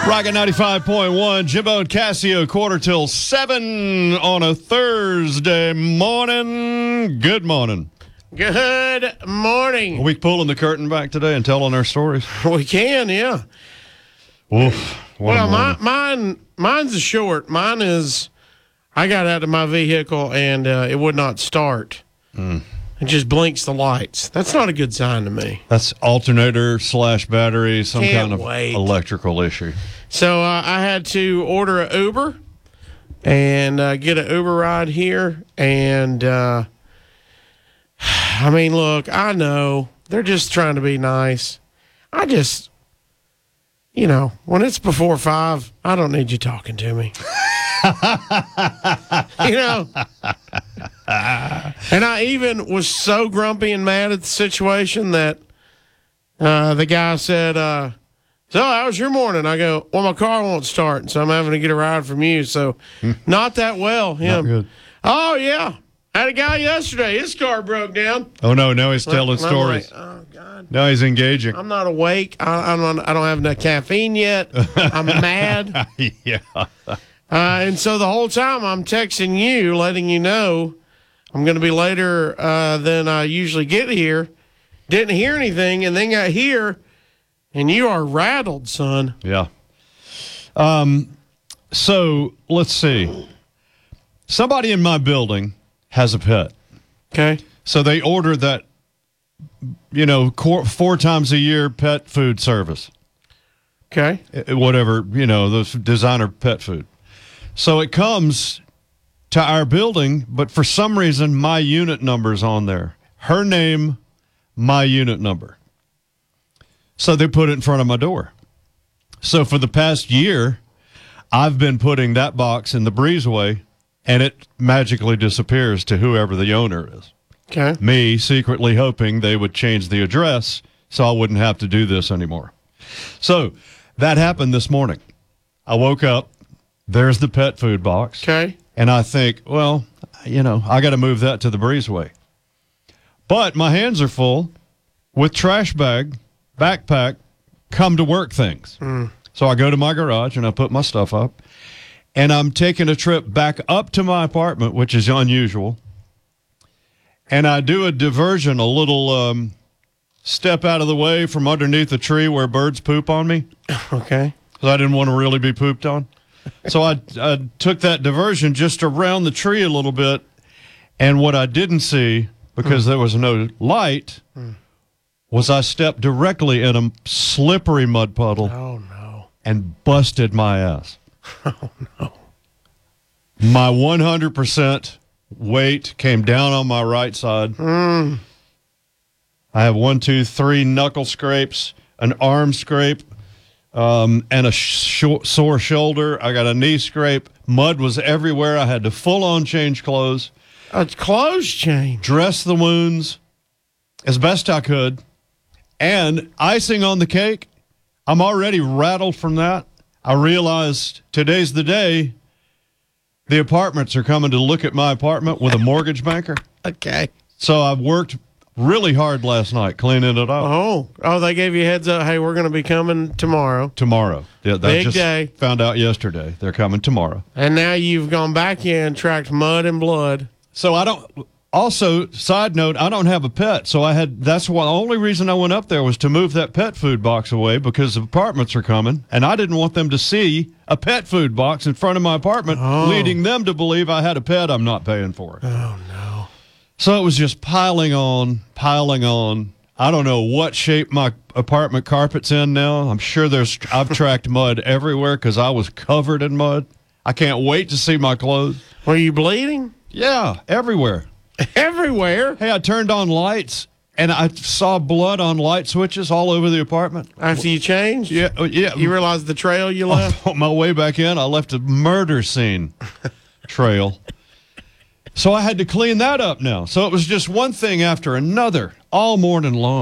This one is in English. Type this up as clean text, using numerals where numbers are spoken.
Rocket 95.1, Jimbo and Casio, 6:45 on a Thursday morning. Good morning. Good morning. Are we pulling the curtain back today and telling our stories? We can, yeah. Oof. Well, mine's a short. Mine is, I got out of my vehicle and it would not start. It just blinks the lights. That's not a good sign to me. That's alternator / battery, some Can't kind of wait. electrical issue. So I had to order an Uber and get an Uber ride here. And, I mean, look, I know they're just trying to be nice. I just, when it's before 5, I don't need you talking to me. And I even was so grumpy and mad at the situation that the guy said, so how was your morning? I go, well, my car won't start, and so I'm having to get a ride from you. So not that well. Not good. Oh, yeah. Had a guy yesterday. His car broke down. Oh, no, now he's telling stories. Like, oh, God. Now he's engaging. I'm not awake. I don't have enough caffeine yet. I'm mad. Yeah. And so the whole time I'm texting you, letting you know I'm going to be later than I usually get here. Didn't hear anything, and then got here, and you are rattled, son. Yeah. So let's see. Somebody in my building has a pet. Okay. So they order that, 4 times a year pet food service. Okay. Whatever, those designer pet food. So it comes to our building, but for some reason, my unit number's on there. Her name, my unit number. So they put it in front of my door. So for the past year, I've been putting that box in the breezeway, and it magically disappears to whoever the owner is. Okay. Me secretly hoping they would change the address so I wouldn't have to do this anymore. So that happened this morning. I woke up. There's the pet food box. Okay. And I think, well, I got to move that to the breezeway. But my hands are full with trash bag, backpack, come to work things. So I go to my garage and I put my stuff up. And I'm taking a trip back up to my apartment, which is unusual. And I do a diversion, a little step out of the way from underneath a tree where birds poop on me. Okay. Because I didn't want to really be pooped on. So I took that diversion just around the tree a little bit, and what I didn't see, because there was no light, was I stepped directly in a slippery mud puddle. Oh, no. And busted my ass. Oh, no. My 100% weight came down on my right side. I have 1, 2, 3 knuckle scrapes, an arm scrape, and a sore shoulder. I got a knee scrape. Mud was everywhere. I had to full-on change clothes. A clothes change. Dress the wounds as best I could. And icing on the cake, I'm already rattled from that. I realized today's the day the apartments are coming to look at my apartment with a mortgage banker. Okay. So I've worked really hard last night cleaning it up. Oh, they gave you a heads up. Hey, we're going to be coming tomorrow. Tomorrow. Yeah, Big day. Found out yesterday. They're coming tomorrow. And now you've gone back in, tracked mud and blood. So also, side note, I don't have a pet. So that's why the only reason I went up there was to move that pet food box away because the apartments are coming. And I didn't want them to see a pet food box in front of my apartment, leading them to believe I had a pet I'm not paying for. Oh, no. So it was just piling on. I don't know what shape my apartment carpet's in now. I'm sure I've tracked mud everywhere because I was covered in mud. I can't wait to see my clothes. Were you bleeding? Yeah, everywhere. Everywhere? Hey, I turned on lights, and I saw blood on light switches all over the apartment. After you changed? Yeah. You realized the trail you left? On my way back in, I left a murder scene trail. So I had to clean that up now. So it was just one thing after another all morning long.